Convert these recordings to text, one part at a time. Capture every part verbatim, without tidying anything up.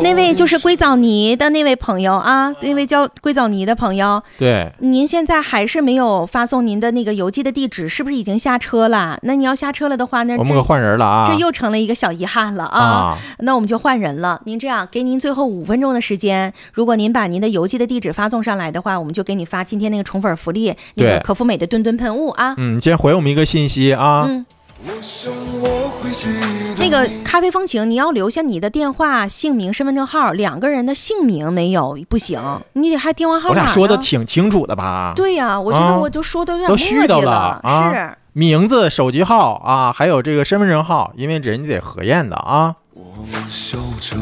那位就是硅藻泥的那位朋友啊，那位叫硅藻泥的朋友， 对， 您现在还是没有发送您的那个邮寄的地址，是不是已经下车了？那你要下车了的话，那我们可换人了啊， 这又成了一个小遗憾了啊。啊那我们就换人了。您这样，给您最后五分钟的时间，如果您把您的邮寄的地址发送上来的话，我们就给你发今天那个宠粉福利，那个可复美的吨吨喷雾啊。 嗯，先回我们一个信息啊。 嗯。那个咖啡风情，你要留下你的电话、姓名、身份证号，两个人的姓名没有不行，你得还电话号码。 我俩说的挺清楚的吧？ 对呀、啊，我觉得我就说的有点都絮叨了啊。 是名字、手机号啊，还有这个身份证号，因为人家得核验的啊。 我们笑着，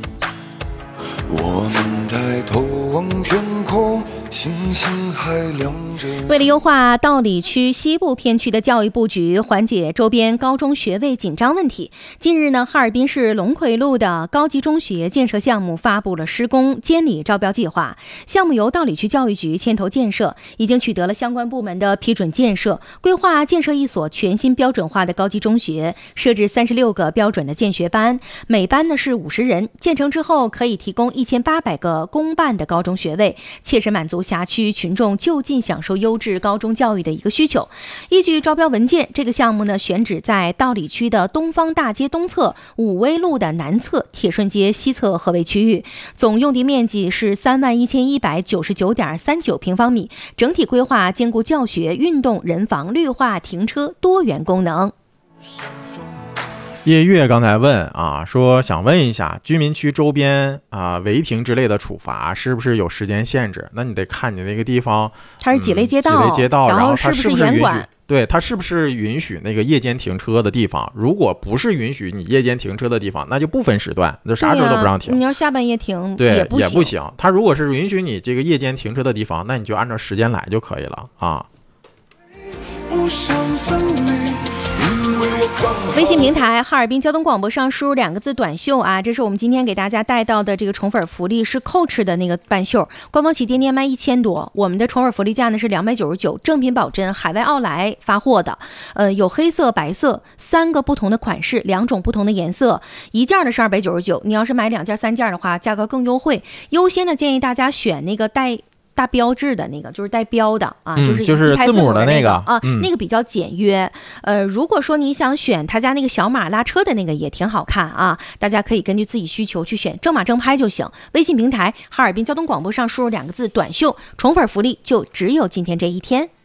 我们抬头望天空，星星还亮着。 为了优化道里区西部片区的教育布局，缓解周边高中学位紧张问题，近日呢，哈尔滨市龙奎路的高级中学建设项目发布了施工监理招标计划。项目由道里区教育局牵头建设，已经取得了相关部门的批准建设，规划建设一所全新标准化的高级中学，设置三十六个标准的建学班，每班呢是五十人。建成之后，可以提供一千八百个公办的高中学位，切实满足辖区群众就近享受优质高中教育的一个需求。依据招标文件，这个项目呢选址在道里区的东方大街东侧、武威路的南侧、铁顺街西侧合围区域，总用地面积是三万一千一百九十九点三九平方米，整体规划兼顾教学、运动、人防、绿化、停车多元功能。 叶月刚才问啊，说想问一下，居民区周边啊违停之类的处罚是不是有时间限制？那你得看你那个地方它是几类街道， 嗯、几类街道，然后它是不是严管？ 对，它是不是允许那个夜间停车的地方？如果不是允许你夜间停车的地方，那就不分时段，就啥时候都不让停。 你要下半夜停， 对， 也不行。 也不行。它如果是允许你这个夜间停车的地方，那你就按照时间来就可以了啊。 微信平台哈尔滨交通广播上输入两个字短袖啊，这是我们今天给大家带到的这个宠粉福利，是 Coach 的那个半袖，官方旗舰店卖一千多，我们的宠粉福利价呢是两百九十九，正品保真，海外奥莱发货的，呃，有黑色、白色三个不同的款式，两种不同的颜色，一件的是二百九十九，你要是买两件、三件的话，价格更优惠。优先的建议大家选那个带大标志的那个，就是带标的啊， 嗯、 就是就是字母的那个啊、 嗯， 那个比较简约。呃，如果说你想选他家那个小马拉车的那个也挺好看啊，大家可以根据自己需求去选正马正拍就行。微信平台哈尔滨交通广播上输入两个字短袖，宠粉福利就只有今天这一天。